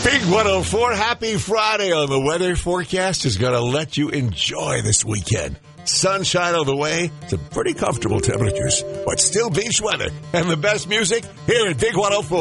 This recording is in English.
Big 104, happy Friday on the weather forecast is going to let you enjoy this weekend. Sunshine on the way, some pretty comfortable temperatures, but still beach weather. And the best music here at Big 104.